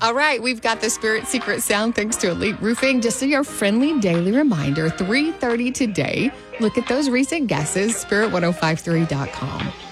All right, we've got the Spirit Secret sound thanks to Elite Roofing. Just so your friendly daily reminder, 3:30 today. Look at those recent guesses, spirit1053.com.